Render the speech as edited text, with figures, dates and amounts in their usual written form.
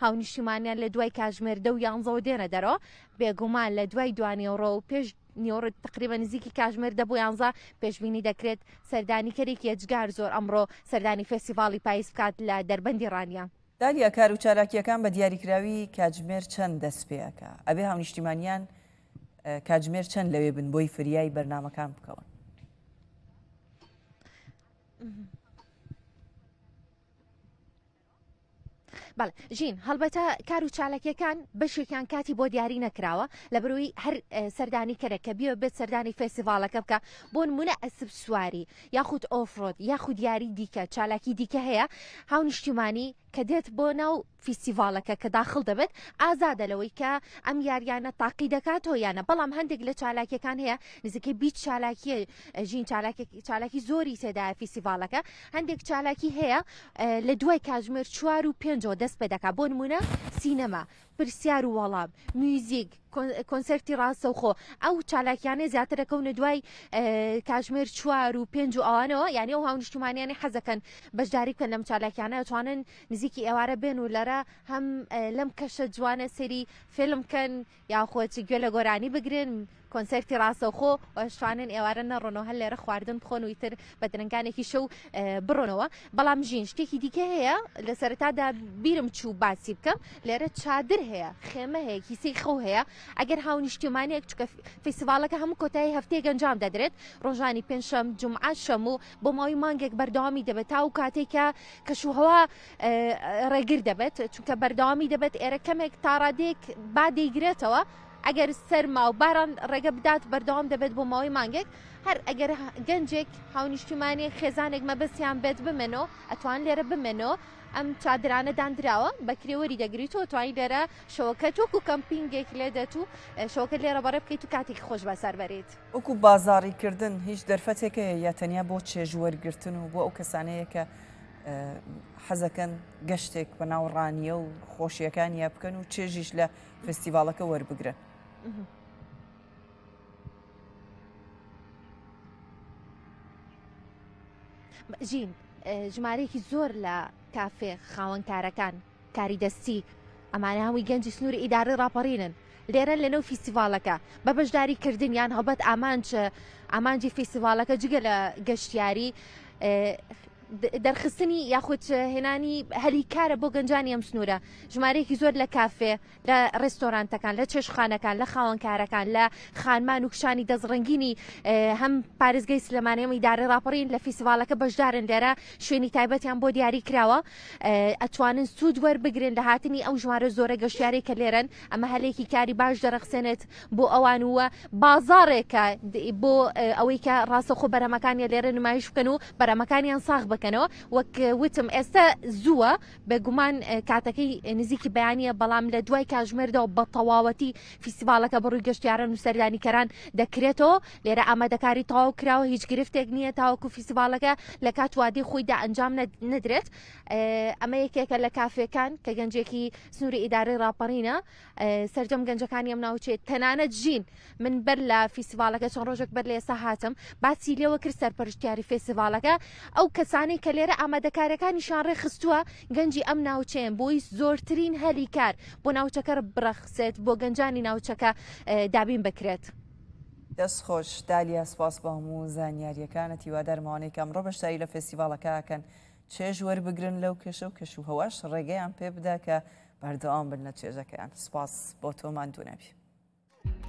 هاونیشتیمانیان لە دوای کاتژمێر 10 دێنە دەرەوە بێگومان لە دوای دوانیەوڕۆ و پێش نیوەڕۆ تقریبا نزیکی کاتژمێر 10 پێشبینی دەکرێت سەردانی کەرێکی ئەجگار زۆر ئەمڕۆ سەردانی فێستیڤاڵی پاییز بکات لە دەربەندی ڕانیا. دالیا کار و چالاکیەکان بە دیاریکراوی کاتژمێر چەند دەست پێیەکە ئەبێ هاونیشتیمانیان کاتژمێر چەند لەوێ بن بۆی فریای بەرنامەکان بکەون؟ بەڵێ ژین هەڵبەتە کار و چالاکیەکان بەشێکیان کاتی بۆ دیاری نەکراوە لە بەروی هەر سەردانی کەرە کە بیوە بێت سەردانی فێستیڤاڵەکە بکە بۆ نمونە ئەسب سواری یاخود ئۆفرۆد یاخود یاری دیکە چالاکی دیکە هەیە هاونیشتیمانی کە دێت بۆ ناو فیستیڤاڵەکە کە داخل دەبێت ئازادە لەوەی کە ئەم یاریانە تاقی دەکاتەوە یانە بەڵام هەندێک لە چالاکیەکان هەیە نزیکەی بیت چالاکیە ژین چالاکی زۆری تێدایە فیستیڤاڵەکە هەندێک چالاکی هەیە لە دوای کاتژمێر 4 و 5 دەست پێ دەکات بۆ نمونە سینەما پرسیار و وەڵام میوزیک کۆنسەرتی ڕاستەوخۆ ئەو چالاکیانە زیاتر دەکەونە دوای کاتژمێر 4 و 5 ئەوانەوە یعنی ئەو هاونیشتیمانیانی حەزەکەن بەشداری بکەن لەم چالاکیانە ئەتوانن نزیکی ئێوارە بێن و لەرە هەم لەم کەشە جوانە سەری فیلم بکەن یاخۆتی گوێ لە گۆرانی بگرن کۆنسەرتی ڕاستەوخۆ وەشتوانن ئێوارە نەڕۆنەوە هەر لێرە خواردن بخۆن و ئیتر بە درنگانێکی شەو بڕۆنەوە بەڵام ژین شتێکی دیکە هەیە لە سەرەتادا بیرم چوو باسی بکەم لێرە چادر هەیە خێمە هەیە کیسەی خەو هەیە ئەگەر هاونیشتیمانێک چکە فێستیڤاڵەکە هەموو کۆتایی هەفتەیەک ئەنجام دەدرێت ڕۆژانی پێنجشەم جومعە شەم و بۆ ماوەی مانگێک بەردەوامی دەبێت تا و کاتێکە کەشوهەوا ڕێگر دەبێت چونکە بەردەوامی دەبێت ئێرە کەمێک تاڕادێک با دەیگرێتەوە ئەگەر سەرما و باران ڕێگە بدات بەردەوام دەبێت بۆ ماوەی مانگێک هەر ئەگەر گەنجێک هاونیشتیمانی خێزانێک مەبەستیان بێت بمێنەوە ئەتوان لێرە بمێنەوە ئەم چادرانە دانراوە بە کرێوەری دەگریتەوە توانی لێرە شەوەکەت وەکو کەمپینگێک لێ دێت و شەوەکە لێرە بەڕێ بکەیت و کاتێکی خۆش بەسەر بەرێت وەکو بازاڕیکردن هیچ دەرفەتێکە یا تەنیا بۆ چێژوەرگرتن و بۆ ئەو کەسانەیە کە حەزەکەن گەشتێک بە ناوڕانیە و خۆشیەکانیە بکەن و چێژیش لە فستیڤاڵەکە وەربگرن. ژین ژمارەیەکی زۆر لە کافێ خاوەنکارەکان کاری دەستی ئەمانە هەمووی گەنجی سنووری ئیدارەی ڕاپەڕینن لێرە لەنەو فیستیڤاڵەکە بە بەشداریکردن یان هەڵبەت ئامانجی فیستیڤاڵەکە جگە لە گەشتیاری دەرخستنی یاخود هێنانی هەلیکارە بۆ گەنجانی ئەم سنوورە ژمارەیەکی زۆر لە کافێ لە ڕێستۆرانتەکان لە چێشخانەکان لە خاوەنکارەکان لە خانمان و کشانی دەزڕنگینی هەم پارێزگای سلێمانیەم ئیدارەی ڕاپەڕین لە فیستیڤاڵەکە بەشدارن لێرە شوێنی تایبەتیان بۆ دیاری کراوە ئەتوانن سوود وەربگرن لە هاتنی ئەو ژمارە زۆرە گەشتیاری کە لێرن ئەمە هەلێکی کاری باش دەرەخسێنێت بۆ ئەوان وە بازاڕێکە بۆ ئەوەی کە ڕاستەخۆ بەرەمەکانی لێرە نمایش بکەن و بەرەمەکانیان ساغ بکەنەوە وەک وتم ئێستا زووە بێگومان کاتەکەی نزیکی بەیانیە بەڵام لە دوای کاتژمێردەوە بە تەواوەتی فیستیڤاڵەکە بەڕووی گەشتیاران و سەردانیکەران دەکرێتەوە لێرە ئامادەکاری تەواو کراوە هیچ گرفتێک نییە تاوەکو فیستیڤاڵەکە لە کات وادەی خۆیدا ئەنجام نەدرێت ئەمە یەکێکە لە کافێکان کە گەنجێکی سنووری ئیدارەی ڕاپەڕینە سەرجەم گەنجەکانی ئەم ناوچێت تەنانەت ژین من بەر لە فیستیڤاڵەکە چەند ڕۆژێک بەر لە ئێستا هاتم باسی لێوە کرد سەرپەرشتیاری فیستیڤاڵەکە ئەو کەسانی کە لێرە ئامادەکارەکانیشان ڕێخستووە گەنجی ئەم ناوچەیەن بۆی زۆرترین هەلی کار بۆ ناوچەکە بڕەخسێت بۆ گەنجانی ناوچەکە دابین بکرێت. دەست خۆش دالیا سپاس بە هەموو زانیاریەکانت هیوادارمەوانەی کە ئەمڕۆ بەشداری لە فێستیڤاڵەکەکەن چێژ وەربگرن لەو کێشە و کەش و هەواش ڕێگەیان پێ بدا کە بەردەوام بن لە چێژەکەیان. سپاس بۆ تۆمان دوو نەبی.